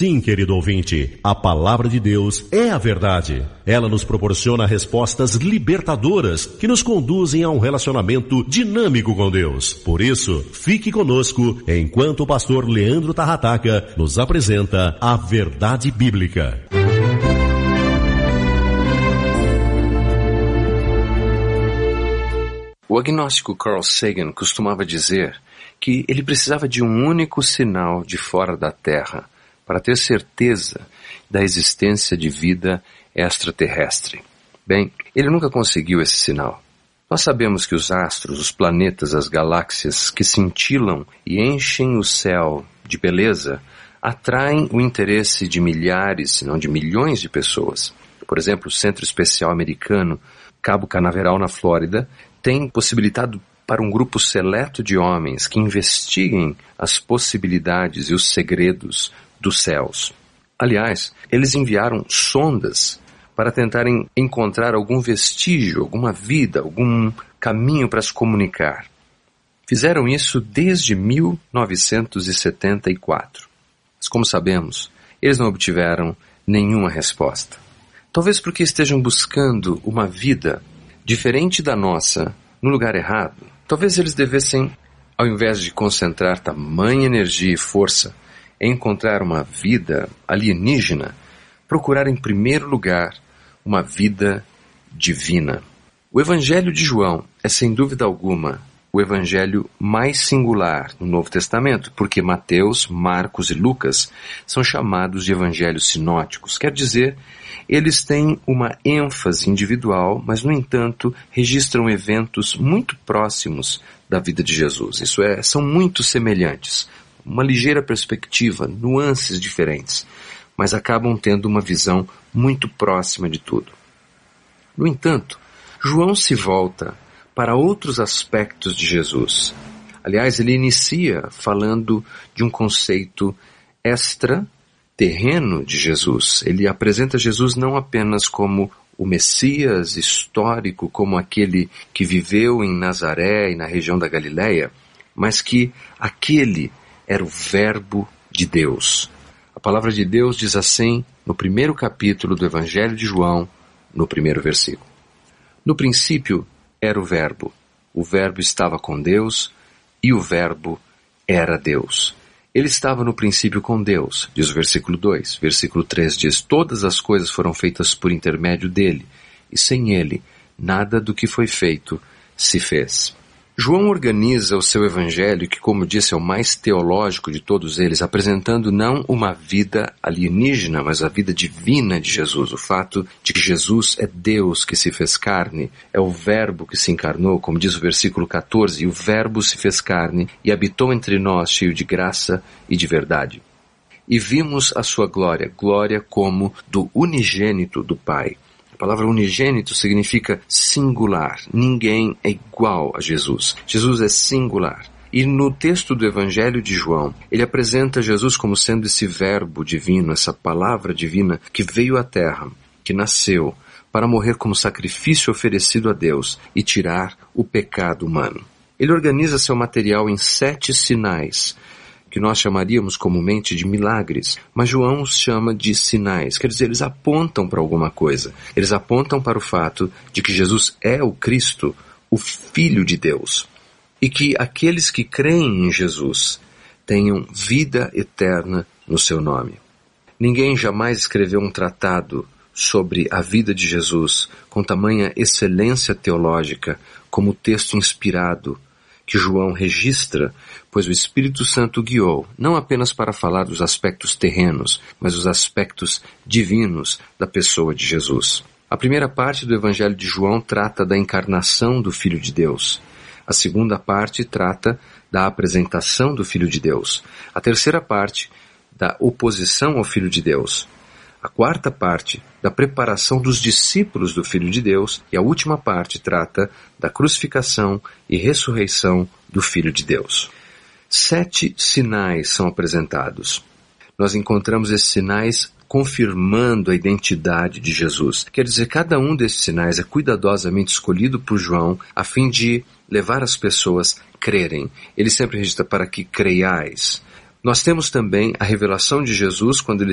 Sim, querido ouvinte, a palavra de Deus é a verdade. Ela nos proporciona respostas libertadoras que nos conduzem a um relacionamento dinâmico com Deus. Por isso, fique conosco enquanto o pastor Leandro Tarrataca nos apresenta a verdade bíblica. O agnóstico Carl Sagan costumava dizer que ele precisava de um único sinal de fora da Terra para ter certeza da existência de vida extraterrestre. Bem, ele nunca conseguiu esse sinal. Nós sabemos que os astros, os planetas, as galáxias que cintilam e enchem o céu de beleza atraem o interesse de milhares, se não de milhões de pessoas. Por exemplo, o Centro Especial Americano, Cabo Canaveral, na Flórida, tem possibilitado para um grupo seleto de homens que investiguem as possibilidades e os segredos dos céus. Aliás, eles enviaram sondas para tentarem encontrar algum vestígio, alguma vida, algum caminho para se comunicar. Fizeram isso desde 1974. Mas, como sabemos, eles não obtiveram nenhuma resposta. Talvez porque estejam buscando uma vida diferente da nossa no lugar errado. Talvez eles devessem, ao invés de concentrar tamanha energia e força em encontrar uma vida alienígena, procurar em primeiro lugar uma vida divina. O Evangelho de João é, sem dúvida alguma, o evangelho mais singular no Novo Testamento, porque Mateus, Marcos e Lucas são chamados de evangelhos sinóticos. Quer dizer, eles têm uma ênfase individual, mas, no entanto, registram eventos muito próximos da vida de Jesus. Isso é, são muito semelhantes. Uma ligeira perspectiva, nuances diferentes, mas acabam tendo uma visão muito próxima de tudo. No entanto, João se volta para outros aspectos de Jesus. Aliás, ele inicia falando de um conceito extraterreno de Jesus. Ele apresenta Jesus não apenas como o Messias histórico, como aquele que viveu em Nazaré e na região da Galileia, mas que aquele era o Verbo de Deus. A palavra de Deus diz assim no primeiro capítulo do Evangelho de João, no primeiro versículo. No princípio era o Verbo estava com Deus e o Verbo era Deus. Ele estava no princípio com Deus, diz o versículo 2. Versículo 3 diz, todas as coisas foram feitas por intermédio dele, e sem ele, nada do que foi feito se fez. João organiza o seu evangelho, que, como disse, é o mais teológico de todos eles, apresentando não uma vida alienígena, mas a vida divina de Jesus. O fato de que Jesus é Deus que se fez carne, é o Verbo que se encarnou, como diz o versículo 14, e o Verbo se fez carne e habitou entre nós, cheio de graça e de verdade. E vimos a sua glória, glória como do unigênito do Pai. A palavra unigênito significa singular. Ninguém é igual a Jesus. Jesus é singular. E no texto do Evangelho de João, ele apresenta Jesus como sendo esse verbo divino, essa palavra divina que veio à terra, que nasceu para morrer como sacrifício oferecido a Deus e tirar o pecado humano. Ele organiza seu material em 7 sinais, que nós chamaríamos comumente de milagres, mas João os chama de sinais. Quer dizer, eles apontam para alguma coisa. Eles apontam para o fato de que Jesus é o Cristo, o Filho de Deus, e que aqueles que creem em Jesus tenham vida eterna no seu nome. Ninguém jamais escreveu um tratado sobre a vida de Jesus com tamanha excelência teológica como o texto inspirado que João registra, pois o Espírito Santo guiou, não apenas para falar dos aspectos terrenos, mas os aspectos divinos da pessoa de Jesus. A primeira parte do Evangelho de João trata da encarnação do Filho de Deus. A segunda parte trata da apresentação do Filho de Deus. A terceira parte, da oposição ao Filho de Deus. A quarta parte, da preparação dos discípulos do Filho de Deus, e a última parte trata da crucificação e ressurreição do Filho de Deus. 7 sinais são apresentados. Nós encontramos esses sinais confirmando a identidade de Jesus. Quer dizer, cada um desses sinais é cuidadosamente escolhido por João a fim de levar as pessoas a crerem. Ele sempre registra para que creiais. Nós temos também a revelação de Jesus quando ele